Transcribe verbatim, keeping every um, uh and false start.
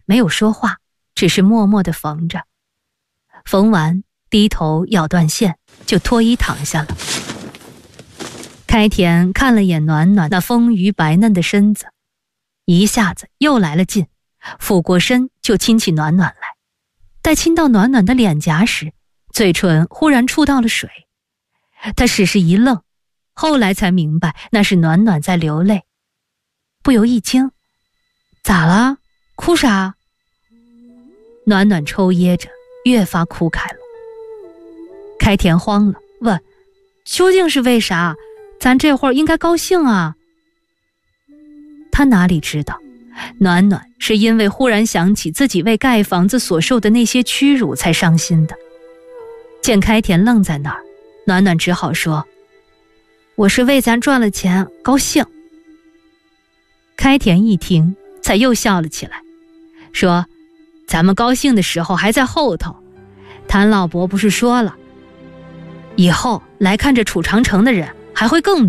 没有说话，只是默默地缝着。缝完，低头咬断线，就脱衣躺下了。开田看了眼暖暖那丰腴白嫩的身子，一下子又来了劲，俯过身就亲起暖暖来。待亲到暖暖的脸颊时，嘴唇忽然触到了水。他只是一愣，后来才明白那是暖暖在流泪，不由一惊：咋了？哭啥？暖暖抽噎着，越发哭开了。开田慌了，问：究竟是为啥？咱这会儿应该高兴啊。他哪里知道，暖暖是因为忽然想起自己为盖房子所受的那些屈辱才伤心的。见开田愣在那儿，暖暖只好说：我是为咱赚了钱高兴。开田一听，才又笑了起来，说：咱们高兴的时候还在后头，谭老伯不是说了，以后来看这楚长城的人还会更